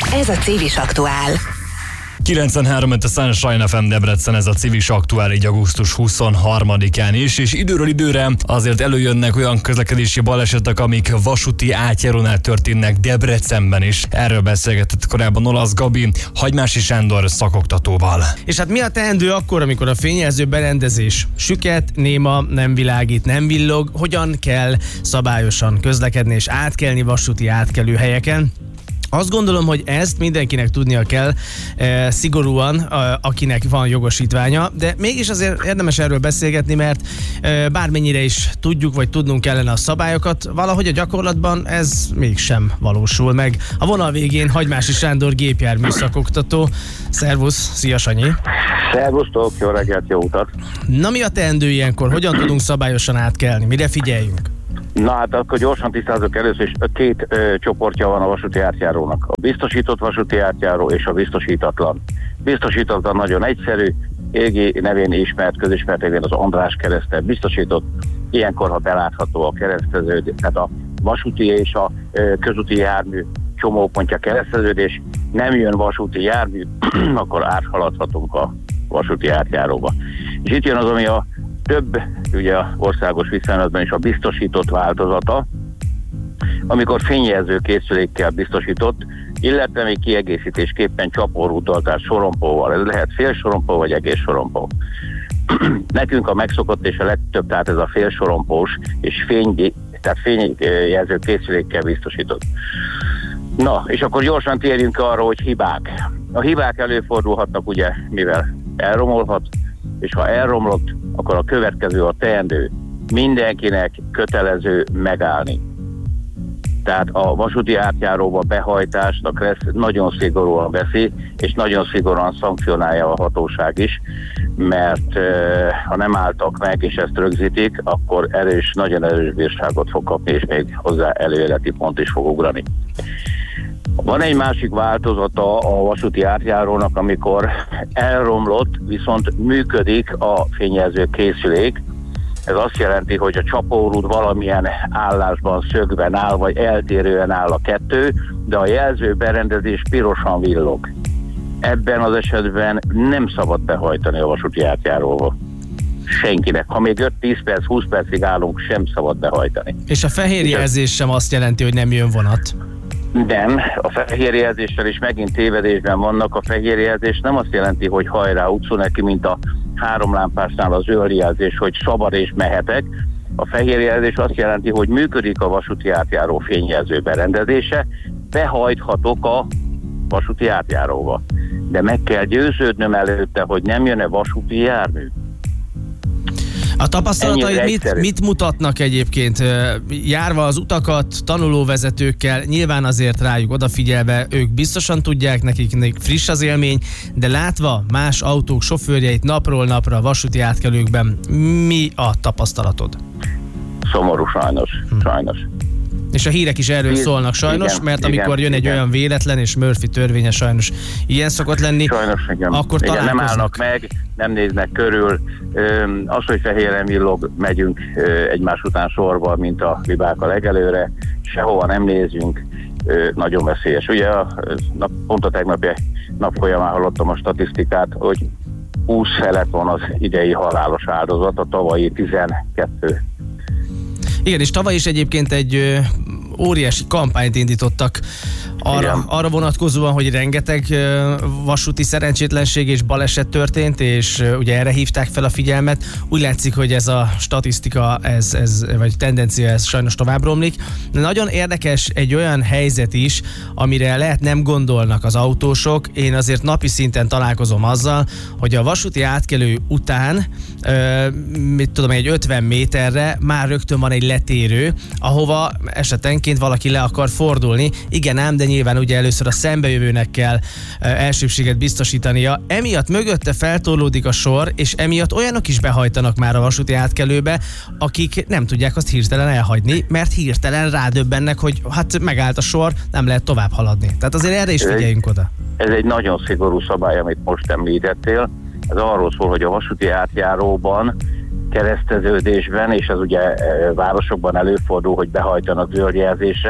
Ez a Civis Aktuál. 93 a Sunshine FM Debrecen, ez a Civis Aktuál így augusztus 23-án is, és időről időre azért előjönnek olyan közlekedési balesetek, amik vasúti átjárónál történnek Debrecenben is. Erről beszélgetett korábban Olasz Gabi, Hagymási Sándor szakoktatóval. És hát mi a teendő akkor, amikor a fényjelző berendezés süket, néma, nem világít, nem villog, hogyan kell szabályosan közlekedni és átkelni vasúti átkelőhelyeken? Azt gondolom, hogy ezt mindenkinek tudnia kell szigorúan, akinek van jogosítványa, de mégis azért érdemes erről beszélgetni, mert bármennyire is tudjuk, vagy tudnunk kellene a szabályokat, valahogy a gyakorlatban ez mégsem valósul meg. A vonal végén Hagymási Sándor gépjármű szakoktató. Szervusz, szia Sanyi! Szervusztok, jó reggelt, jó utat! Na mi a teendő ilyenkor? Hogyan tudunk szabályosan átkelni? Mire figyeljünk? Na hát akkor gyorsan tisztázok először is, két csoportja van a vasúti átjárónak. A biztosított vasúti átjáró és a biztosítatlan. Biztosítatlan nagyon egyszerű, égi nevén ismert, közismert nevén az András keresztel biztosított. Ilyenkor, ha belátható a kereszteződés, tehát a vasúti és a közúti jármű csomópontja kereszteződés, nem jön vasúti jármű, akkor áthaladhatunk a vasúti átjáróba. És itt jön az, ami a több, ugye országos viszonylatban is a biztosított változata, amikor fényjelző készülékkel biztosított, illetve még kiegészítésképpen csapórúttal, tehát sorompóval. Ez lehet félsorompó vagy egész sorompó. Nekünk a megszokott és a legtöbb, tehát ez a félsorompós és fényjelző készülékkel biztosított. Na, és akkor gyorsan térjünk arra, hogy hibák. A hibák előfordulhatnak, ugye, mivel elromolhat, és ha elromlott, akkor a következő a teendő. Mindenkinek kötelező megállni. Tehát a vasúti átjáróba behajtást a KRESZ nagyon szigorúan veszi, és nagyon szigorúan szankcionálja a hatóság is, mert ha nem álltak meg, és ezt rögzítik, akkor nagyon erős bírságot fog kapni, és még hozzá előéleti pont is fog ugrani. Van egy másik változata a vasúti átjárónak, amikor elromlott, viszont működik a fényjelző készülék. Ez azt jelenti, hogy a csapórút valamilyen állásban, szögben áll, vagy eltérően áll a kettő, de a jelző berendezés pirosan villog. Ebben az esetben nem szabad behajtani a vasúti átjáróba. Senkinek. Ha még 5-10 perc, 20 percig állunk, sem szabad behajtani. És a fehér jelzés sem azt jelenti, hogy nem jön vonat? Nem, a fehér jelzéssel is megint tévedésben vannak. A fehér jelzés nem azt jelenti, hogy hajrá utcó neki, mint a 3 lámpásnál a zöld jelzés, hogy szabad és mehetek. A fehér jelzés azt jelenti, hogy működik a vasúti átjáró fényjelző berendezése, behajthatok a vasúti átjáróba. De meg kell győződnöm előtte, hogy nem jön-e vasúti jármű. A tapasztalataid mit mutatnak egyébként? Járva az utakat, tanulóvezetőkkel, nyilván azért rájuk odafigyelve, ők biztosan tudják, nekik friss az élmény, de látva más autók sofőrjeit napról napra a vasúti átkelőkben, mi a tapasztalatod? Szomorú, sajnos. És a hírek is erről szólnak sajnos, igen, mert amikor jön egy olyan véletlen, és Murphy törvénye sajnos ilyen szokott lenni, sajnos, igen. Akkor igen, találkoznak. Nem állnak meg, nem néznek körül. Az, hogy fehéren villog, megyünk egymás után sorba, mint a libák a legelőre, sehova nem nézünk, nagyon veszélyes. Ugye pont a tegnapi nap folyamán hallottam a statisztikát, hogy 20 felett van az idei halálos áldozat, a tavalyi 12. Igen, és tavaly is egyébként egy óriási kampányt indítottak arra vonatkozóan, hogy rengeteg vasúti szerencsétlenség és baleset történt, és ugye erre hívták fel a figyelmet. Úgy látszik, hogy ez a statisztika, vagy tendencia, ez sajnos tovább romlik. De nagyon érdekes egy olyan helyzet is, amire lehet nem gondolnak az autósok. Én azért napi szinten találkozom azzal, hogy a vasúti átkelő után, egy 50 méterre már rögtön van egy letérő, ahova esetenként valaki le akar fordulni. Igen ám, de nyilván ugye először a szembejövőnek kell elsőbséget biztosítania. Emiatt mögötte feltorlódik a sor, és emiatt olyanok is behajtanak már a vasúti átkelőbe, akik nem tudják azt hirtelen elhagyni, mert hirtelen rádöbbennek, hogy hát megállt a sor, nem lehet tovább haladni. Tehát azért erre is figyeljünk oda. Ez egy nagyon szigorú szabály, amit most említettél. Ez arról szól, hogy a vasúti átjáróban, kereszteződésben, és ez ugye városokban előfordul, hogy behajtanak zöldjelzésre,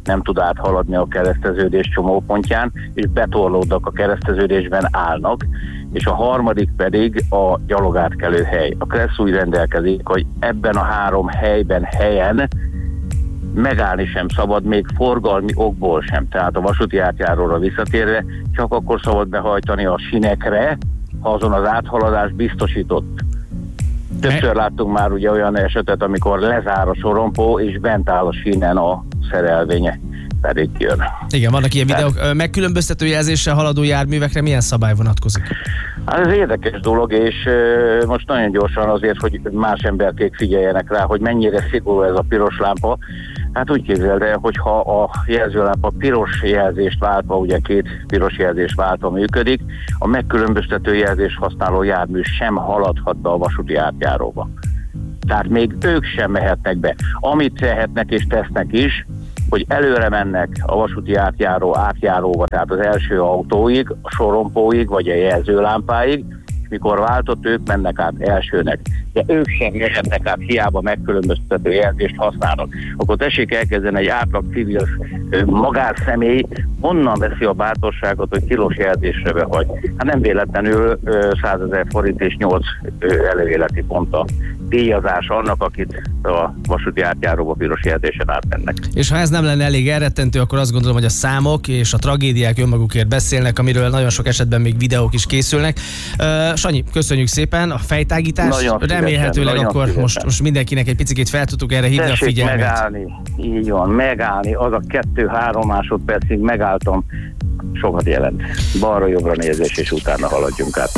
nem tud áthaladni a kereszteződés csomópontján, és betorlódnak a kereszteződésben állnak, és a harmadik pedig a gyalogátkelő hely. A KRESZ úgy rendelkezik, hogy ebben a 3 helyen megállni sem szabad, még forgalmi okból sem. Tehát a vasúti átjáróra visszatérve csak akkor szabad behajtani a sinekre, ha azon az áthaladás biztosított. Többször láttunk már ugye olyan esetet, amikor lezár a sorompó, és bent áll a sínen a szerelvénye, pedig jön. Igen, vannak ilyen videók. Megkülönböztető jelzéssel haladó járművekre milyen szabály vonatkozik? Hát ez érdekes dolog, és most nagyon gyorsan azért, hogy más emberkék figyeljenek rá, hogy mennyire szigorú ez a piros lámpa. Hát úgy képzeld el, hogyha a jelzőlámpa piros jelzést váltva, ugye 2 piros jelzést váltva működik, a megkülönböztető jelzést használó jármű sem haladhat be a vasúti átjáróba. Tehát még ők sem mehetnek be. Amit tehetnek és tesznek is, hogy előre mennek a vasúti átjáróba, tehát az első autóig, a sorompóig, vagy a jelzőlámpáig, és mikor váltott, ők mennek át elsőnek. De ők sem mehetnek át, hiába megkülönböztető jelzést használnak. Akkor tessék elkezdeni egy átlag civil magánszemély, honnan veszi a bátorságot, hogy tilos jelzésre behagy. Hát nem véletlenül 100 000 forint és 8 előéleti pont a díjazás annak, akit a vasúti átjáróba piros jelzésen átmennek. És ha ez nem lenne elég elrettentő, akkor azt gondolom, hogy a számok és a tragédiák önmagukért beszélnek, amiről nagyon sok esetben még videók is készülnek. Sanyi, köszönjük szépen a fejtágítást. Remélhetőleg akkor most mindenkinek egy picit fel tudtuk erre hívni a figyelmet. Megállni, így van, megállni, az a 2-3 másodpercig megálltam, sokat jelent. Balra-jobbra nézés, és utána haladjunk át.